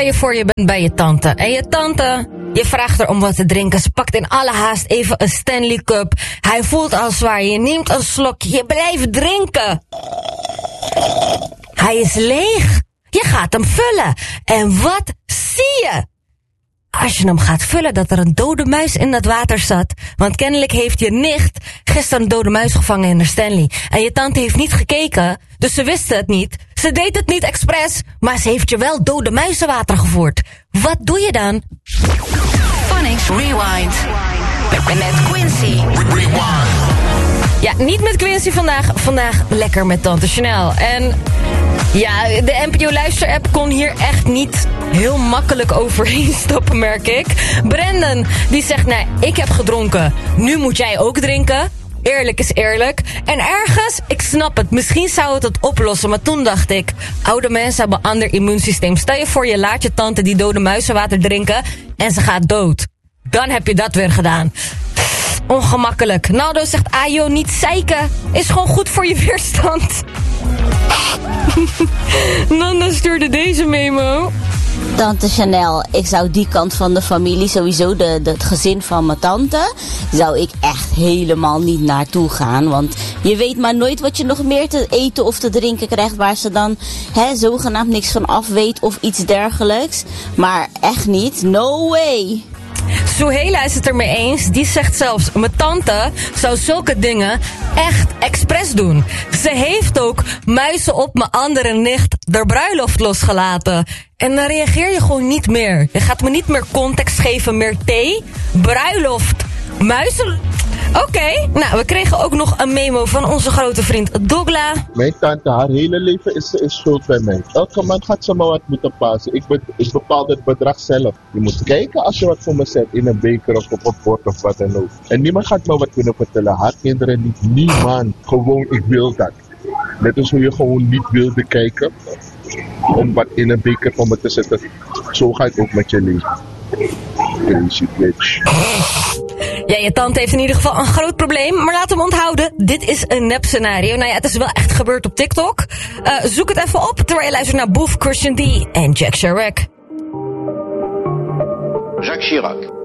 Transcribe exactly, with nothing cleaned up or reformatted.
je voor je bent bij je tante. En je tante, je vraagt haar om wat te drinken. Ze pakt in alle haast even een Stanley Cup. Hij voelt al zwaar. Je neemt een slokje. Je blijft drinken. Hij is leeg. Je gaat hem vullen. En wat zie je? Als je hem gaat vullen, dat er een dode muis in dat water zat. Want kennelijk heeft je nicht gisteren een dode muis gevangen in de Stanley. En je tante heeft niet gekeken, dus ze wist het niet. Ze deed het niet expres, maar ze heeft je wel dode muizenwater gevoerd. Wat doe je dan? Phonics Rewind. Met Quincy. Rewind. Ja, niet met Quincy vandaag. Vandaag lekker met Tante Chanel. En ja, de N P O-luisterapp kon hier echt niet heel makkelijk overheen stappen, merk ik. Brandon, die zegt, nou, ik heb gedronken. Nu moet jij ook drinken. Eerlijk is eerlijk. En ergens, ik snap het, misschien zou het het oplossen. Maar toen dacht ik, oude mensen hebben een ander immuunsysteem. Stel je voor, je laat je tante die dode muizenwater drinken en ze gaat dood. Dan heb je dat weer gedaan. Ongemakkelijk. Naldo zegt, ajo, niet zeiken. Is gewoon goed voor je weerstand. Nanda stuurde deze memo. Tante Chanel, ik zou die kant van de familie, sowieso de, de, het gezin van mijn tante, zou ik echt helemaal niet naartoe gaan. Want je weet maar nooit wat je nog meer te eten of te drinken krijgt waar ze dan hè, zogenaamd niks van af weet of iets dergelijks. Maar echt niet, no way. Suhela is het ermee eens. Die zegt zelfs, mijn tante zou zulke dingen echt expres doen. Ze heeft ook muizen op mijn andere nicht de bruiloft losgelaten. En dan reageer je gewoon niet meer. Je gaat me niet meer context geven, meer thee. Bruiloft, muizen. Oké, okay. Nou, we kregen ook nog een memo van onze grote vriend Dougla. Mijn tante, haar hele leven is, is schuld bij mij. Elke maand gaat ze maar wat moeten passen. Ik, be, ik bepaal het bedrag zelf. Je moet kijken als je wat voor me zet in een beker of op een bord of wat dan ook. En niemand gaat me wat kunnen vertellen. Haar kinderen niet. Niemand. Gewoon, ik wil dat. Net als hoe je gewoon niet wilde kijken om wat in een beker voor me te zetten. Zo gaat het ook met je leven. Crazy bitch. Ja, je tante heeft in ieder geval een groot probleem. Maar laten we onthouden, dit is een nep scenario. Nou ja, het is wel echt gebeurd op TikTok. Uh, zoek het even op terwijl je luistert naar Boef, Christian D en Jack Chirac. Jacques Chirac.